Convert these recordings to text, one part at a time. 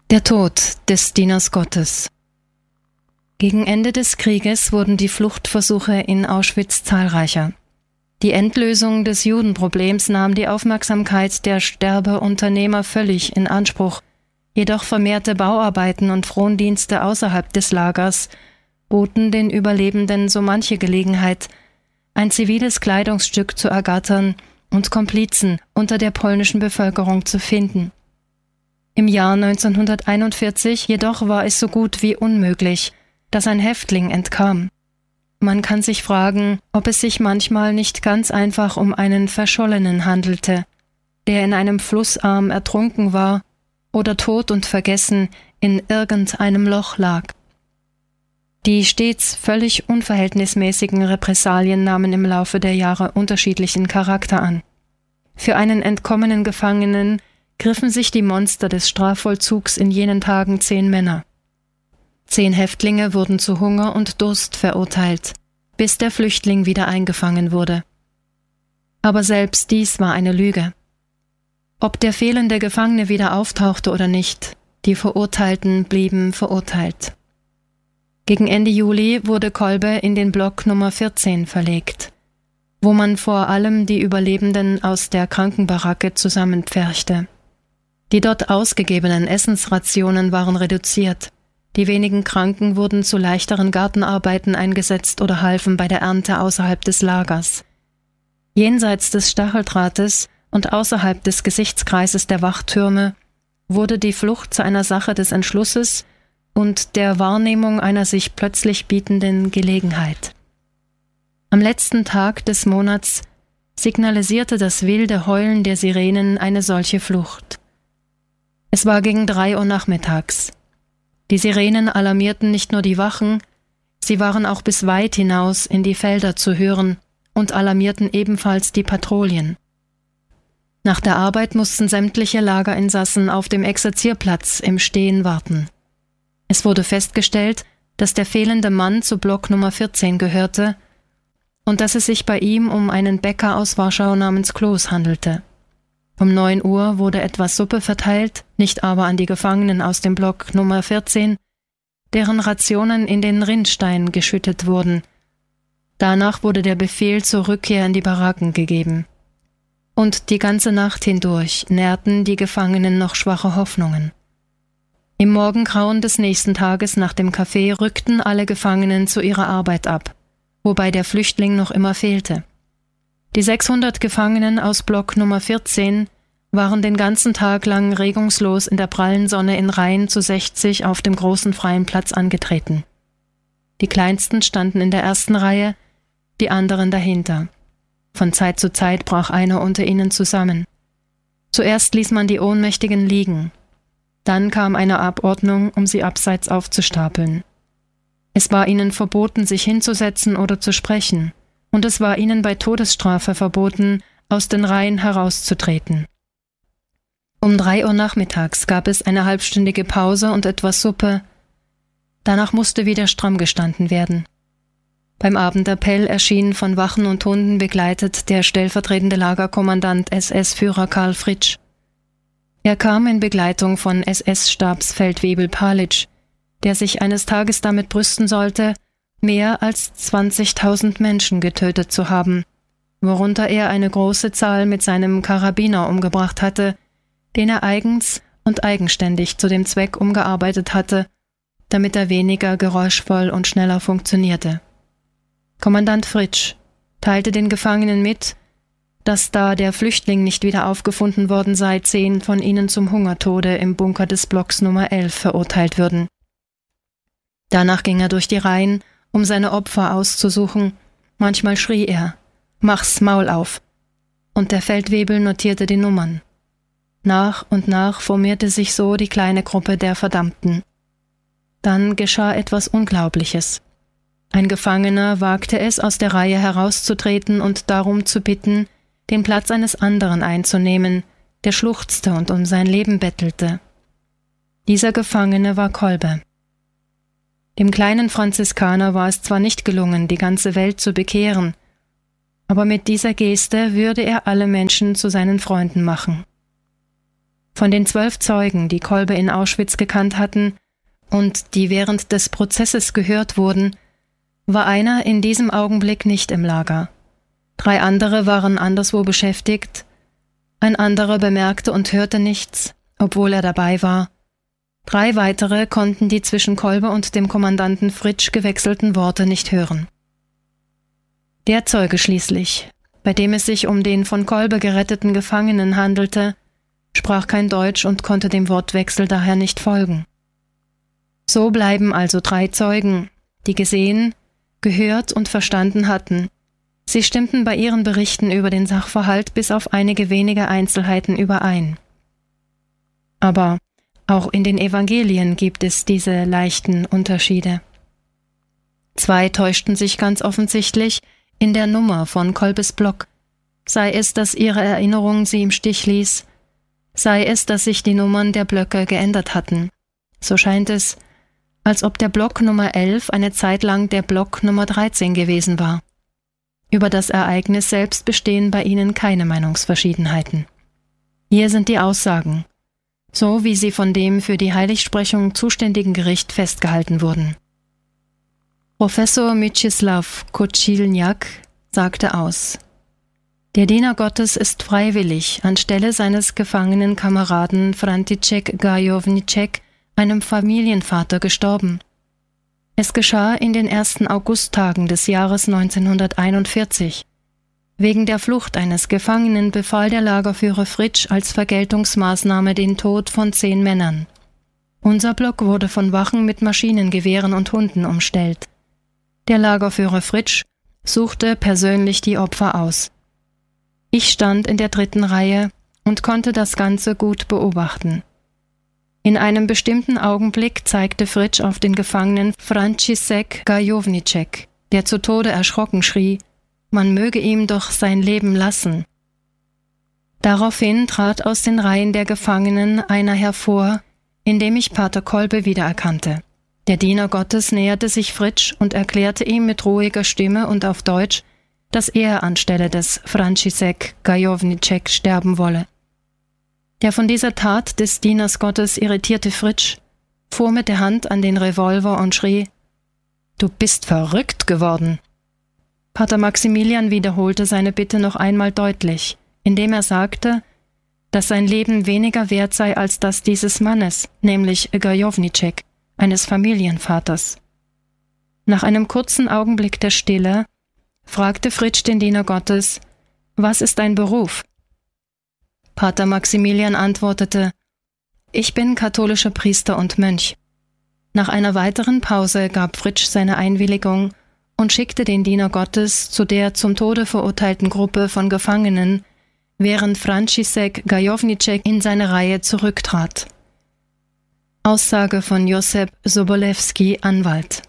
Der Tod des Dieners Gottes. Gegen Ende des Krieges wurden die Fluchtversuche in Auschwitz zahlreicher. Die Endlösung des Judenproblems nahm die Aufmerksamkeit der Sterbeunternehmer völlig in Anspruch, jedoch vermehrte Bauarbeiten und Frondienste außerhalb des Lagers boten den Überlebenden so manche Gelegenheit, ein ziviles Kleidungsstück zu ergattern und Komplizen unter der polnischen Bevölkerung zu finden. Im Jahr 1941 jedoch war es so gut wie unmöglich, dass ein Häftling entkam. Man kann sich fragen, ob es sich manchmal nicht ganz einfach um einen Verschollenen handelte, der in einem Flussarm ertrunken war oder tot und vergessen in irgendeinem Loch lag. Die stets völlig unverhältnismäßigen Repressalien nahmen im Laufe der Jahre unterschiedlichen Charakter an. Für einen entkommenen Gefangenen griffen sich die Monster des Strafvollzugs in jenen Tagen 10 Männer. 10 Häftlinge wurden zu Hunger und Durst verurteilt, bis der Flüchtling wieder eingefangen wurde. Aber selbst dies war eine Lüge. Ob der fehlende Gefangene wieder auftauchte oder nicht, die Verurteilten blieben verurteilt. Gegen Ende Juli wurde Kolbe in den Block Nummer 14 verlegt, wo man vor allem die Überlebenden aus der Krankenbaracke zusammenpferchte. Die dort ausgegebenen Essensrationen waren reduziert. Die wenigen Kranken wurden zu leichteren Gartenarbeiten eingesetzt oder halfen bei der Ernte außerhalb des Lagers. Jenseits des Stacheldrahtes und außerhalb des Gesichtskreises der Wachtürme wurde die Flucht zu einer Sache des Entschlusses und der Wahrnehmung einer sich plötzlich bietenden Gelegenheit. Am letzten Tag des Monats signalisierte das wilde Heulen der Sirenen eine solche Flucht. Es war gegen 3 Uhr nachmittags. Die Sirenen alarmierten nicht nur die Wachen, sie waren auch bis weit hinaus in die Felder zu hören und alarmierten ebenfalls die Patrouillen. Nach der Arbeit mussten sämtliche Lagerinsassen auf dem Exerzierplatz im Stehen warten. Es wurde festgestellt, dass der fehlende Mann zu Block Nummer 14 gehörte und dass es sich bei ihm um einen Bäcker aus Warschau namens Kloß handelte. Um 9 Uhr wurde etwas Suppe verteilt, nicht aber an die Gefangenen aus dem Block Nummer 14, deren Rationen in den Rinnstein geschüttet wurden. Danach wurde der Befehl zur Rückkehr in die Baracken gegeben. Und die ganze Nacht hindurch nährten die Gefangenen noch schwache Hoffnungen. Im Morgengrauen des nächsten Tages nach dem Kaffee rückten alle Gefangenen zu ihrer Arbeit ab, wobei der Flüchtling noch immer fehlte. Die 600 Gefangenen aus Block Nummer 14 waren den ganzen Tag lang regungslos in der prallen Sonne in Reihen zu 60 auf dem großen freien Platz angetreten. Die Kleinsten standen in der ersten Reihe, die anderen dahinter. Von Zeit zu Zeit brach einer unter ihnen zusammen. Zuerst ließ man die Ohnmächtigen liegen. Dann kam eine Abordnung, um sie abseits aufzustapeln. Es war ihnen verboten, sich hinzusetzen oder zu sprechen, und es war ihnen bei Todesstrafe verboten, aus den Reihen herauszutreten. Um 3 Uhr nachmittags gab es eine halbstündige Pause und etwas Suppe. Danach musste wieder stramm gestanden werden. Beim Abendappell erschien von Wachen und Hunden begleitet der stellvertretende Lagerkommandant SS-Führer Karl Fritsch. Er kam in Begleitung von SS-Stabsfeldwebel Palitsch, der sich eines Tages damit brüsten sollte, mehr als 20.000 Menschen getötet zu haben, worunter er eine große Zahl mit seinem Karabiner umgebracht hatte, den er eigens und eigenständig zu dem Zweck umgearbeitet hatte, damit er weniger geräuschvoll und schneller funktionierte. Kommandant Fritsch teilte den Gefangenen mit, dass da der Flüchtling nicht wieder aufgefunden worden sei, 10 von ihnen zum Hungertode im Bunker des Blocks Nummer 11 verurteilt würden. Danach ging er durch die Reihen, um seine Opfer auszusuchen. Manchmal schrie er, »Mach's Maul auf!« Und der Feldwebel notierte die Nummern. Nach und nach formierte sich so die kleine Gruppe der Verdammten. Dann geschah etwas Unglaubliches. Ein Gefangener wagte es, aus der Reihe herauszutreten und darum zu bitten, den Platz eines anderen einzunehmen, der schluchzte und um sein Leben bettelte. Dieser Gefangene war Kolbe. Dem kleinen Franziskaner war es zwar nicht gelungen, die ganze Welt zu bekehren, aber mit dieser Geste würde er alle Menschen zu seinen Freunden machen. Von den 12 Zeugen, die Kolbe in Auschwitz gekannt hatten und die während des Prozesses gehört wurden, war einer in diesem Augenblick nicht im Lager. 3 andere waren anderswo beschäftigt, ein anderer bemerkte und hörte nichts, obwohl er dabei war. 3 weitere konnten die zwischen Kolbe und dem Kommandanten Fritsch gewechselten Worte nicht hören. Der Zeuge schließlich, bei dem es sich um den von Kolbe geretteten Gefangenen handelte, sprach kein Deutsch und konnte dem Wortwechsel daher nicht folgen. So bleiben also 3 Zeugen, die gesehen, gehört und verstanden hatten. Sie stimmten bei ihren Berichten über den Sachverhalt bis auf einige wenige Einzelheiten überein. Aber auch in den Evangelien gibt es diese leichten Unterschiede. 2 täuschten sich ganz offensichtlich in der Nummer von Kolbes Block, sei es, dass ihre Erinnerung sie im Stich ließ, sei es, dass sich die Nummern der Blöcke geändert hatten. So scheint es, als ob der Block Nummer 11 eine Zeit lang der Block Nummer 13 gewesen war. Über das Ereignis selbst bestehen bei ihnen keine Meinungsverschiedenheiten. Hier sind die Aussagen, so wie sie von dem für die Heiligsprechung zuständigen Gericht festgehalten wurden. Professor Mieczysław Kościelniak sagte aus: Der Diener Gottes ist freiwillig anstelle seines gefangenen Kameraden Franciszek Gajowniczek, einem Familienvater, gestorben. Es geschah in den ersten Augusttagen des Jahres 1941. Wegen der Flucht eines Gefangenen befahl der Lagerführer Fritsch als Vergeltungsmaßnahme den Tod von 10 Männern. Unser Block wurde von Wachen mit Maschinengewehren und Hunden umstellt. Der Lagerführer Fritsch suchte persönlich die Opfer aus. Ich stand in der 3. Reihe und konnte das Ganze gut beobachten. In einem bestimmten Augenblick zeigte Fritsch auf den Gefangenen Franciszek Gajowniczek, der zu Tode erschrocken schrie, man möge ihm doch sein Leben lassen. Daraufhin trat aus den Reihen der Gefangenen einer hervor, in dem ich Pater Kolbe wiedererkannte. Der Diener Gottes näherte sich Fritsch und erklärte ihm mit ruhiger Stimme und auf Deutsch, dass er anstelle des Franciszek Gajowniczek sterben wolle. Der von dieser Tat des Dieners Gottes irritierte Fritsch fuhr mit der Hand an den Revolver und schrie: »Du bist verrückt geworden!« Pater Maximilian wiederholte seine Bitte noch einmal deutlich, indem er sagte, dass sein Leben weniger wert sei als das dieses Mannes, nämlich Gajowniczek, eines Familienvaters. Nach einem kurzen Augenblick der Stille fragte Fritsch den Diener Gottes: »Was ist dein Beruf?« Pater Maximilian antwortete: »Ich bin katholischer Priester und Mönch.« Nach einer weiteren Pause gab Fritsch seine Einwilligung und schickte den Diener Gottes zu der zum Tode verurteilten Gruppe von Gefangenen, während Franciszek Gajowniczek in seine Reihe zurücktrat. Aussage von Josep Sobolewski, Anwalt.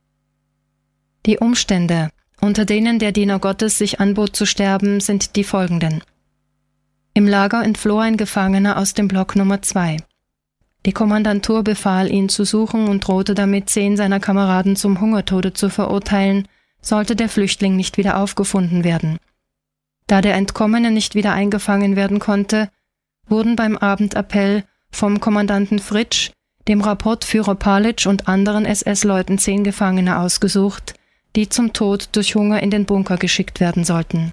Die Umstände, unter denen der Diener Gottes sich anbot zu sterben, sind die folgenden. Im Lager entfloh ein Gefangener aus dem Block Nummer 2. Die Kommandantur befahl, ihn zu suchen und drohte damit, 10 seiner Kameraden zum Hungertode zu verurteilen, sollte der Flüchtling nicht wieder aufgefunden werden. Da der Entkommene nicht wieder eingefangen werden konnte, wurden beim Abendappell vom Kommandanten Fritsch, dem Rapportführer Palitsch und anderen SS-Leuten 10 Gefangene ausgesucht, die zum Tod durch Hunger in den Bunker geschickt werden sollten.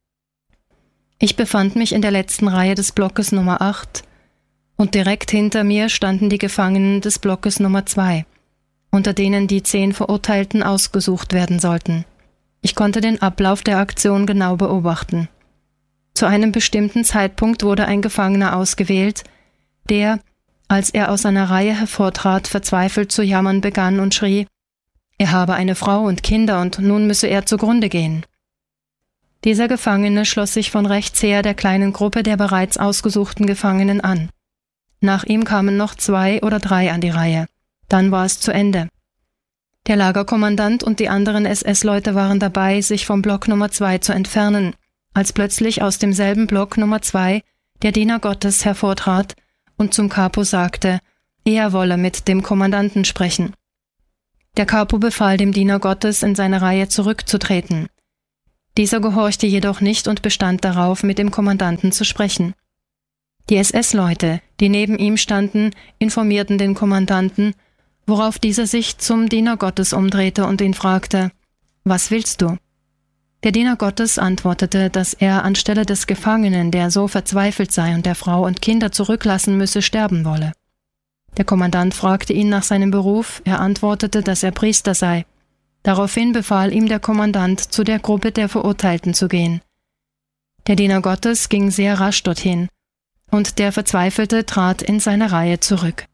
Ich befand mich in der letzten Reihe des Blockes Nummer 8 und direkt hinter mir standen die Gefangenen des Blockes Nummer 2, unter denen die 10 Verurteilten ausgesucht werden sollten. Ich konnte den Ablauf der Aktion genau beobachten. Zu einem bestimmten Zeitpunkt wurde ein Gefangener ausgewählt, der, als er aus einer Reihe hervortrat, verzweifelt zu jammern begann und schrie, er habe eine Frau und Kinder und nun müsse er zugrunde gehen. Dieser Gefangene schloss sich von rechts her der kleinen Gruppe der bereits ausgesuchten Gefangenen an. Nach ihm kamen noch 2 oder 3 an die Reihe. Dann war es zu Ende. Der Lagerkommandant und die anderen SS-Leute waren dabei, sich vom Block Nummer 2 zu entfernen, als plötzlich aus demselben Block Nummer 2 der Diener Gottes hervortrat und zum Capo sagte, er wolle mit dem Kommandanten sprechen. Der Capo befahl dem Diener Gottes, in seine Reihe zurückzutreten. Dieser gehorchte jedoch nicht und bestand darauf, mit dem Kommandanten zu sprechen. Die SS-Leute, die neben ihm standen, informierten den Kommandanten, worauf dieser sich zum Diener Gottes umdrehte und ihn fragte: »Was willst du?« Der Diener Gottes antwortete, dass er anstelle des Gefangenen, der so verzweifelt sei und der Frau und Kinder zurücklassen müsse, sterben wolle. Der Kommandant fragte ihn nach seinem Beruf, er antwortete, dass er Priester sei. Daraufhin befahl ihm der Kommandant, zu der Gruppe der Verurteilten zu gehen. Der Diener Gottes ging sehr rasch dorthin, und der Verzweifelte trat in seine Reihe zurück.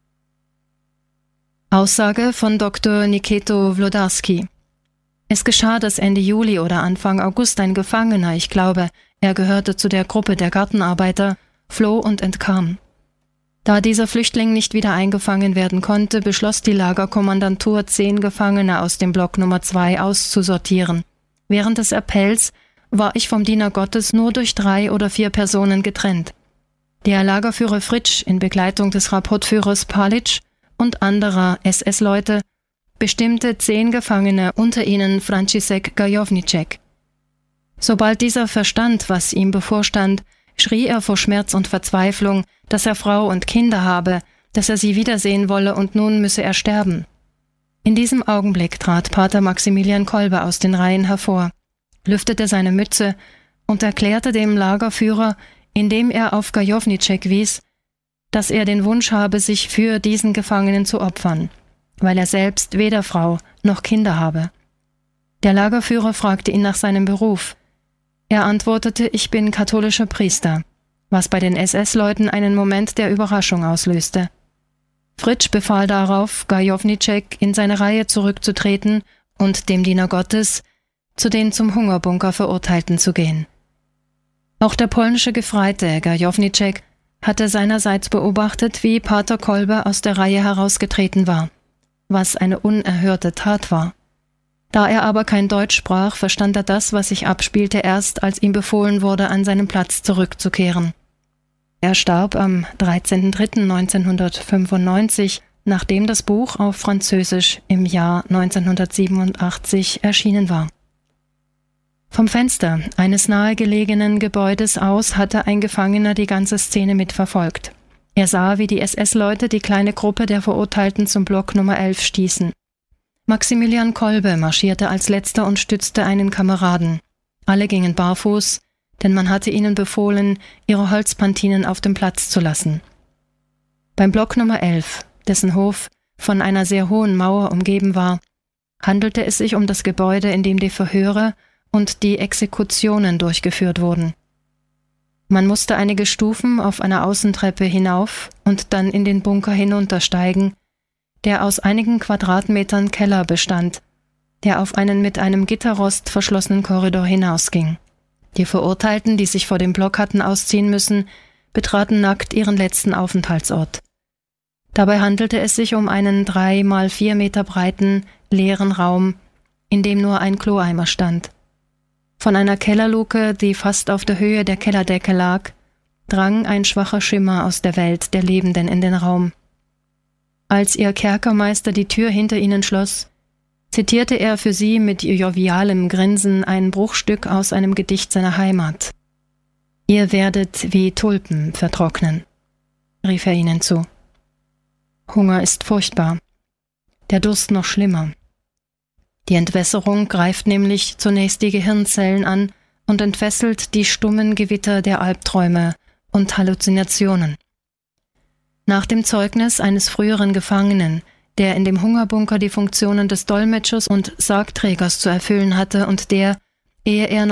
Aussage von Dr. Niketo Wlodarski. Es geschah, dass Ende Juli oder Anfang August ein Gefangener, ich glaube, er gehörte zu der Gruppe der Gartenarbeiter, floh und entkam. Da dieser Flüchtling nicht wieder eingefangen werden konnte, beschloss die Lagerkommandantur, 10 Gefangene aus dem Block Nummer 2 auszusortieren. Während des Appells war ich vom Diener Gottes nur durch 3 oder 4 Personen getrennt. Der Lagerführer Fritsch in Begleitung des Rapportführers Palic und anderer SS-Leute bestimmte 10 Gefangene, unter ihnen Franciszek Gajowniczek. Sobald dieser verstand, was ihm bevorstand, schrie er vor Schmerz und Verzweiflung, dass er Frau und Kinder habe, dass er sie wiedersehen wolle und nun müsse er sterben. In diesem Augenblick trat Pater Maximilian Kolbe aus den Reihen hervor, lüftete seine Mütze und erklärte dem Lagerführer, indem er auf Gajowniczek wies, dass er den Wunsch habe, sich für diesen Gefangenen zu opfern, weil er selbst weder Frau noch Kinder habe. Der Lagerführer fragte ihn nach seinem Beruf. Er antwortete, ich bin katholischer Priester, was bei den SS-Leuten einen Moment der Überraschung auslöste. Fritsch befahl darauf, Gajowniczek in seine Reihe zurückzutreten und dem Diener Gottes zu den zum Hungerbunker Verurteilten zu gehen. Auch der polnische Gefreite Gajowniczek hatte seinerseits beobachtet, wie Pater Kolbe aus der Reihe herausgetreten war, was eine unerhörte Tat war. Da er aber kein Deutsch sprach, verstand er das, was sich abspielte, erst als ihm befohlen wurde, an seinen Platz zurückzukehren. Er starb am 13.03.1995, nachdem das Buch auf Französisch im Jahr 1987 erschienen war. Vom Fenster eines nahegelegenen Gebäudes aus hatte ein Gefangener die ganze Szene mitverfolgt. Er sah, wie die SS-Leute die kleine Gruppe der Verurteilten zum Block Nummer 11 stießen. Maximilian Kolbe marschierte als letzter und stützte einen Kameraden. Alle gingen barfuß, denn man hatte ihnen befohlen, ihre Holzpantinen auf dem Platz zu lassen. Beim Block Nummer 11, dessen Hof von einer sehr hohen Mauer umgeben war, handelte es sich um das Gebäude, in dem die Verhöre und die Exekutionen durchgeführt wurden. Man musste einige Stufen auf einer Außentreppe hinauf und dann in den Bunker hinuntersteigen, der aus einigen Quadratmetern Keller bestand, der auf einen mit einem Gitterrost verschlossenen Korridor hinausging. Die Verurteilten, die sich vor dem Block hatten ausziehen müssen, betraten nackt ihren letzten Aufenthaltsort. Dabei handelte es sich um einen 3 mal 4 Meter breiten, leeren Raum, in dem nur ein Kloeimer stand. Von einer Kellerluke, die fast auf der Höhe der Kellerdecke lag, drang ein schwacher Schimmer aus der Welt der Lebenden in den Raum. Als ihr Kerkermeister die Tür hinter ihnen schloss, zitierte er für sie mit jovialem Grinsen ein Bruchstück aus einem Gedicht seiner Heimat. »Ihr werdet wie Tulpen vertrocknen«, rief er ihnen zu. Hunger ist furchtbar, der Durst noch schlimmer. Die Entwässerung greift nämlich zunächst die Gehirnzellen an und entfesselt die stummen Gewitter der Albträume und Halluzinationen. Nach dem Zeugnis eines früheren Gefangenen, der in dem Hungerbunker die Funktionen des Dolmetschers und Sargträgers zu erfüllen hatte und der, ehe er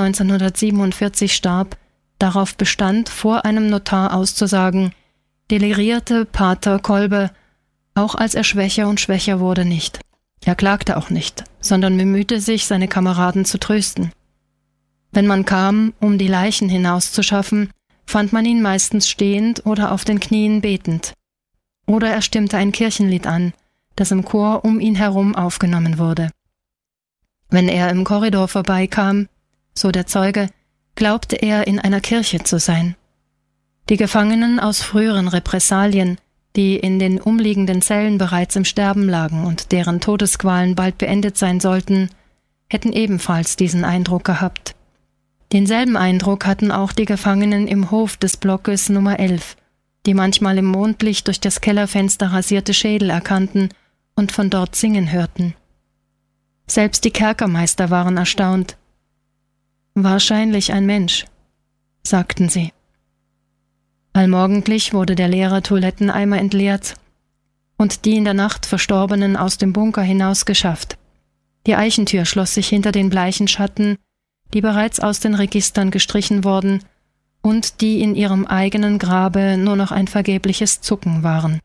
1947 starb, darauf bestand, vor einem Notar auszusagen, delirierte Pater Kolbe, auch als er schwächer und schwächer wurde, nicht. Er klagte auch nicht, sondern bemühte sich, seine Kameraden zu trösten. Wenn man kam, um die Leichen hinauszuschaffen, fand man ihn meistens stehend oder auf den Knien betend. Oder er stimmte ein Kirchenlied an, das im Chor um ihn herum aufgenommen wurde. Wenn er im Korridor vorbeikam, so der Zeuge, glaubte er, in einer Kirche zu sein. Die Gefangenen aus früheren Repressalien, die in den umliegenden Zellen bereits im Sterben lagen und deren Todesqualen bald beendet sein sollten, hätten ebenfalls diesen Eindruck gehabt. Denselben Eindruck hatten auch die Gefangenen im Hof des Blockes Nummer 11, die manchmal im Mondlicht durch das Kellerfenster rasierte Schädel erkannten und von dort singen hörten. Selbst die Kerkermeister waren erstaunt. »Wahrscheinlich ein Mensch«, sagten sie. Allmorgendlich wurde der leere Toiletteneimer entleert und die in der Nacht Verstorbenen aus dem Bunker hinausgeschafft. Die Eichentür schloss sich hinter den bleichen Schatten, die bereits aus den Registern gestrichen worden und die in ihrem eigenen Grabe nur noch ein vergebliches Zucken waren.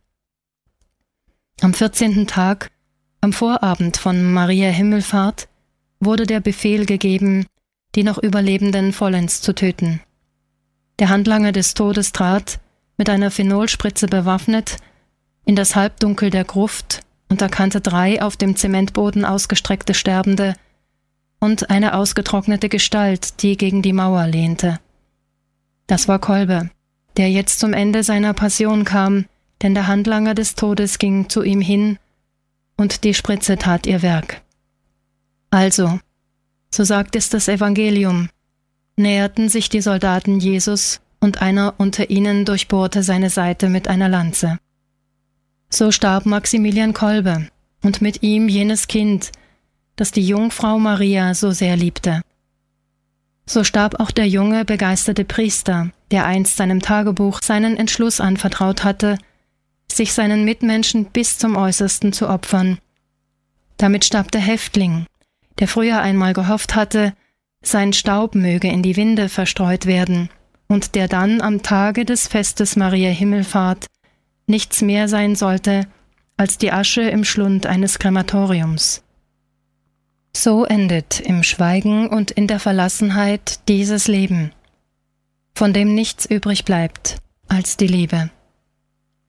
Am 14. Tag, am Vorabend von Maria Himmelfahrt, wurde der Befehl gegeben, die noch Überlebenden vollends zu töten. Der Handlanger des Todes trat, mit einer Phenolspritze bewaffnet, in das Halbdunkel der Gruft und erkannte 3 auf dem Zementboden ausgestreckte Sterbende und eine ausgetrocknete Gestalt, die gegen die Mauer lehnte. Das war Kolbe, der jetzt zum Ende seiner Passion kam, denn der Handlanger des Todes ging zu ihm hin und die Spritze tat ihr Werk. Also, so sagt es das Evangelium, näherten sich die Soldaten Jesus und einer unter ihnen durchbohrte seine Seite mit einer Lanze. So starb Maximilian Kolbe und mit ihm jenes Kind, das die Jungfrau Maria so sehr liebte. So starb auch der junge, begeisterte Priester, der einst seinem Tagebuch seinen Entschluss anvertraut hatte, sich seinen Mitmenschen bis zum Äußersten zu opfern. Damit starb der Häftling, der früher einmal gehofft hatte, sein Staub möge in die Winde verstreut werden und der dann am Tage des Festes Maria Himmelfahrt nichts mehr sein sollte als die Asche im Schlund eines Krematoriums. So endet im Schweigen und in der Verlassenheit dieses Leben, von dem nichts übrig bleibt als die Liebe.